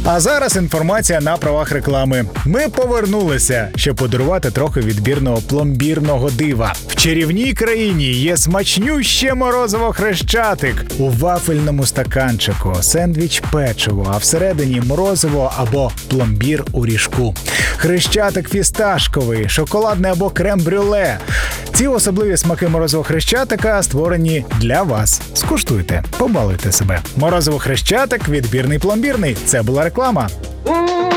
А зараз інформація на правах реклами. Ми повернулися, щоб подарувати трохи відбірного пломбірного дива. В чарівній країні є смачнюще морозиво Хрещатик у вафельному стаканчику, сендвіч печиво, а всередині морозиво або пломбір у ріжку. Хрещатик фісташковий, шоколадний або крем-брюле. Ці особливі смаки морозиво Хрещатика створені для вас. Скуштуйте, побалуйте себе. Морозиво Хрещатик, відбірний пломбірний. Це була реклама.